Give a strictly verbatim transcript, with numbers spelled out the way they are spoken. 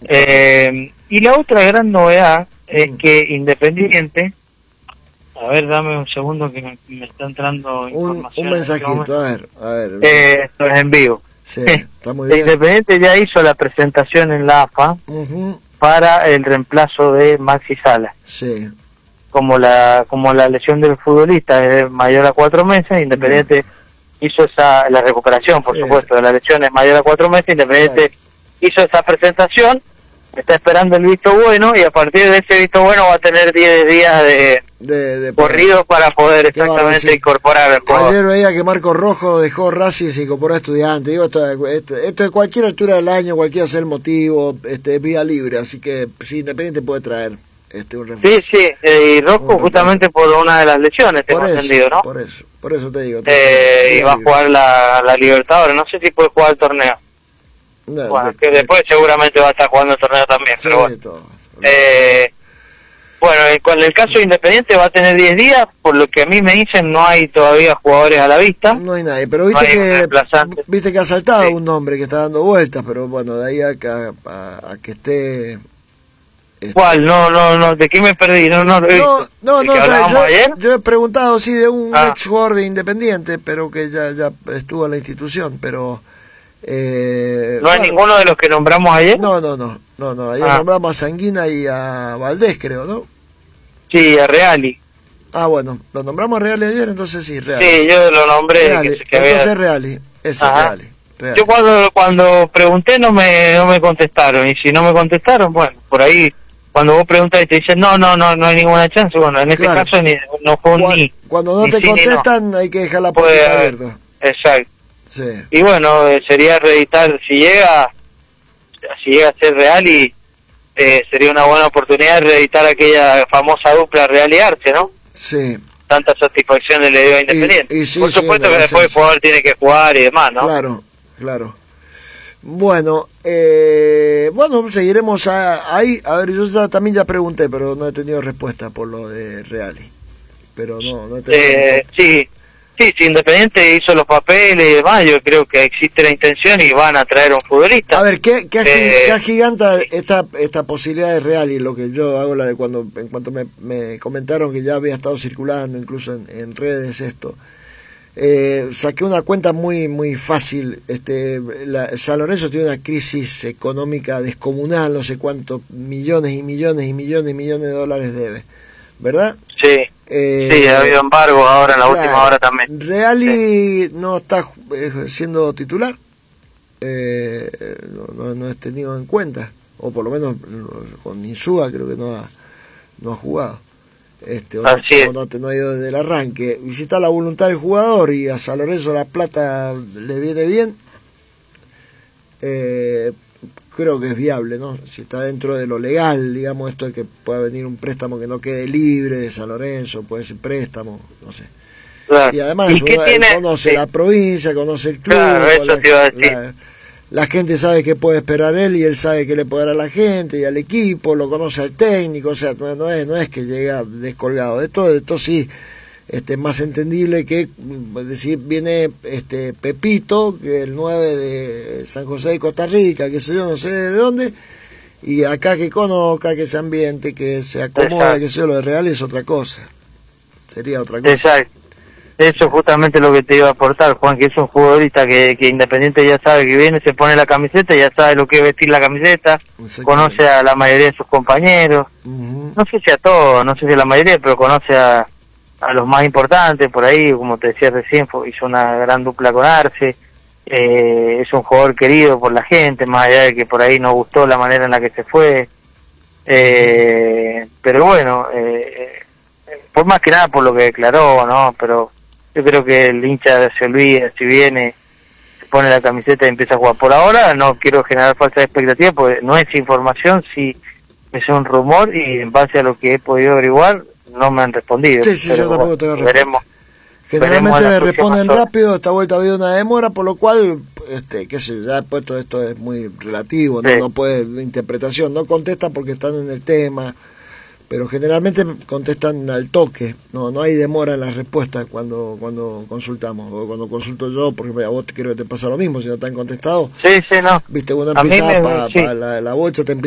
Eh, y la otra gran novedad es que Independiente, a ver, dame un segundo que me, me está entrando un, información. un mensajito, a ver, a ver. Eh, esto es en vivo. Sí, está muy bien. Independiente ya hizo la presentación en la A F A Uh-huh. para el reemplazo de Maxi Sala. Sí. Como la como la lesión del futbolista es mayor a cuatro meses, Independiente bien. hizo esa la recuperación, por sí. supuesto, de la lesión es mayor a cuatro meses, Independiente claro. hizo esa presentación, está esperando el visto bueno y a partir de ese visto bueno va a tener diez días de, de, de corrido para poder exactamente incorporar al jugador. Ayer veía que Marco Rojo dejó Racing y se incorporó a Estudiantes. Digo, esto, esto, esto de cualquier altura del año, cualquiera sea el motivo, este, es vía libre, así que sí, Independiente puede traer este un refuerzo. Sí, sí, eh, y Rojo un justamente por una de las lesiones, tengo por eso, entendido, ¿no? Por eso, por eso te digo. Eh, y va a jugar la, la Libertadores, no sé si puede jugar el torneo. No, bueno, de, que después de, seguramente va a estar jugando el torneo también, sí, pero bueno. Todo, eh, bueno, con el caso de Independiente va a tener diez días, por lo que a mí me dicen no hay todavía jugadores a la vista. No hay nadie, pero viste no que viste que ha saltado sí. un nombre que está dando vueltas, pero bueno, de ahí a, a, a, a que esté... Este... ¿Cuál? No, no, no, ¿de qué me perdí? No, no, lo he no, visto. no, no yo, ayer? yo he preguntado, sí, de un ah. ex jugador de Independiente, pero que ya, ya estuvo en la institución, pero... Eh, ¿No hay bueno, ninguno de los que nombramos ayer? No, no, no, no, no. Ayer ah. nombramos a Sanguina y a Valdés, creo, ¿no? Sí, a Reali. Ah, bueno, lo nombramos a Reali ayer, entonces sí, Reali. Sí, yo lo nombré. Reali. Que, que entonces había... Reali, ese es Reali, Reali. Yo cuando cuando pregunté no me no me contestaron, y si no me contestaron, bueno, por ahí, cuando vos preguntas y te dicen no, no, no, no hay ninguna chance, bueno, en este claro. caso ni, no fue un cuando, ni. Cuando no ni te sí, contestan no. hay que dejar la puerta abierta. Exacto. Sí. Y bueno, eh, sería reeditar, si llega si llega a ser Real y eh, sería una buena oportunidad de reeditar aquella famosa dupla Real y Arce, ¿no? Sí. Tantas satisfacciones le dio a Independiente. Y, y sí, por supuesto sí, que después el jugador tiene que jugar y demás, ¿no? Claro, claro. Bueno, eh, bueno, seguiremos a, ahí. A ver, yo ya, también ya pregunté, pero no he tenido respuesta por lo de Reali. Pero no, no he tenido eh, sí. Sí, si Independiente hizo los papeles y demás, yo creo que existe la intención y van a traer un futbolista. A ver, ¿qué, qué, eh, qué agiganta esta esta posibilidad de Real? Y lo que yo hago, la de cuando en cuanto me, me comentaron que ya había estado circulando, incluso en, en redes esto, eh, saqué una cuenta muy muy fácil. Este, la, San Lorenzo tiene una crisis económica descomunal, no sé cuántos millones y millones y millones y millones de dólares debe, ¿verdad? Sí. Eh, sí, ha habido embargo ahora en la claro, última hora también. Reali sí. no está eh, siendo titular, eh, no, no, no es tenido en cuenta, o por lo menos con Insúa creo que no ha, no ha jugado. Este, o no, o no, no ha ido desde el arranque. Visita la voluntad del jugador y a San Lorenzo la plata le viene bien. Eh, creo que es viable, ¿no? Si está dentro de lo legal, digamos, esto de que pueda venir un préstamo que no quede libre de San Lorenzo, puede ser préstamo, no sé. Claro. Y además ¿Y qué tiene? conoce sí. la provincia, conoce el club, claro, eso la, te iba a decir. La, la gente sabe qué puede esperar él y él sabe qué le puede dar a la gente y al equipo, lo conoce al técnico, o sea, no, no es no es que llega descolgado. Esto esto sí este más entendible que es decir, viene este Pepito, que es el nueve de San José de Costa Rica, que sé yo, no sé de dónde, y acá que conozca, que se ambiente, que se acomoda, que sé yo, lo de Real es otra cosa. Sería otra cosa. Exacto. Eso es justamente lo que te iba a aportar, Juan, que es un futbolista que, que Independiente ya sabe que viene, se pone la camiseta, ya sabe lo que es vestir la camiseta, conoce a la mayoría de sus compañeros, uh-huh. no sé si a todos, no sé si a la mayoría, pero conoce a, a los más importantes, por ahí, como te decía recién, fue, hizo una gran dupla con Arce, eh, es un jugador querido por la gente, más allá de que por ahí no gustó la manera en la que se fue, eh, pero bueno, eh, por más que nada por lo que declaró, ¿no? Pero yo creo que el hincha se olvida, si viene, se pone la camiseta y empieza a jugar. Por ahora no quiero generar falsas expectativas, porque no es información, sí es un rumor, y en base a lo que he podido averiguar, no me han respondido. Sí, sí, pero, yo tampoco tengo respuesta. Veremos. Generalmente me responden rápido, esta vuelta ha habido una demora, por lo cual, este, qué sé yo, ya después todo esto es muy relativo, ¿no? Sí. No puede, la interpretación, no contestan porque están en el tema, pero generalmente contestan al toque, no no hay demora en las respuestas cuando cuando consultamos, o cuando consulto yo, porque a vos te quiero que te pasa lo mismo, si no te han contestado, sí, sí, no. viste, uno empieza para sí. pa la, la bolsa, te empieza